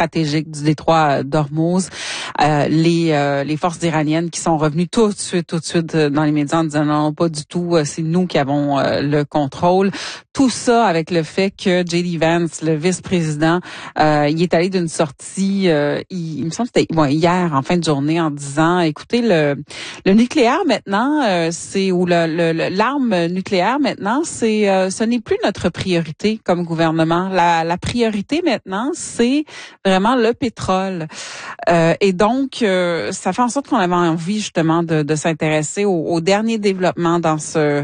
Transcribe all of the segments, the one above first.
stratégique du détroit d'Ormuz. Les forces iraniennes qui sont revenues tout de suite dans les médias en disant non, pas du tout, c'est nous qui avons le contrôle. Tout ça avec le fait que J.D. Vance, le vice-président, il est allé d'une sortie, il me semble que c'était hier en fin de journée en disant, écoutez, le nucléaire maintenant, l'arme nucléaire maintenant, ce n'est plus notre priorité comme gouvernement. La priorité maintenant, c'est vraiment le pétrole. Et donc, ça fait en sorte qu'on avait envie justement de s'intéresser aux derniers développements dans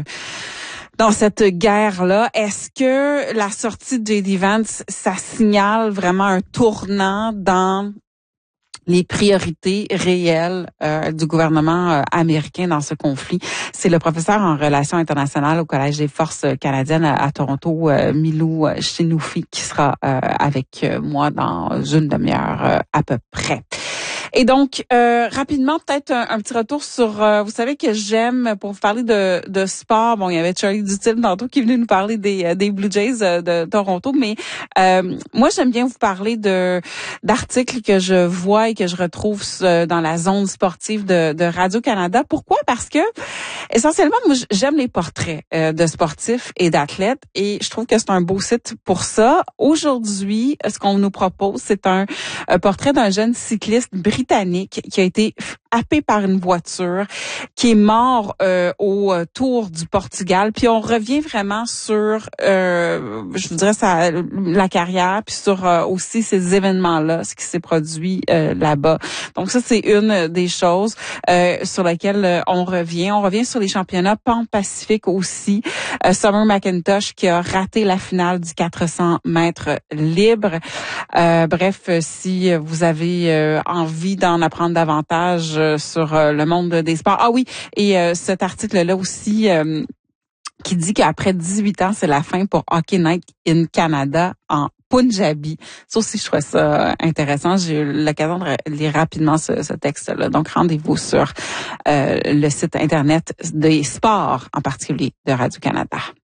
cette guerre-là. Est-ce que la sortie de J.D. Vance, ça signale vraiment un tournant dans les priorités réelles du gouvernement américain dans ce conflit? C'est le professeur en relations internationales au Collège des forces canadiennes à Toronto, Milou Chinoufi, qui sera avec moi dans une demi-heure à peu près. Et donc, rapidement, peut-être un petit retour sur, vous savez que j'aime, pour vous parler de sport, bon, il y avait Charlie Dutil tantôt qui est venu nous parler des Blue Jays de Toronto, mais moi, j'aime bien vous parler d'articles que je vois et que je retrouve dans la zone sportive de Radio-Canada. Pourquoi? Parce que, essentiellement, moi, j'aime les portraits de sportifs et d'athlètes et je trouve que c'est un beau site pour ça. Aujourd'hui, ce qu'on nous propose, c'est un portrait d'un jeune cycliste britannique qui a été happé par une voiture, qui est mort au Tour du Portugal. Puis on revient vraiment sur, je vous dirais, la carrière, puis sur aussi ces événements-là, ce qui s'est produit là-bas. Donc ça, c'est une des choses sur lesquelles on revient. On revient sur les championnats pan-pacifique aussi. Summer McIntosh qui a raté la finale du 400 mètres libre. Bref, si vous avez envie d'en apprendre davantage sur le monde des sports. Ah oui, et cet article-là aussi qui dit qu'après 18 ans, c'est la fin pour Hockey Night in Canada en Punjabi. Ça aussi, je trouvais ça intéressant. J'ai eu l'occasion de lire rapidement ce texte-là. Donc, rendez-vous sur le site Internet des sports, en particulier de Radio-Canada.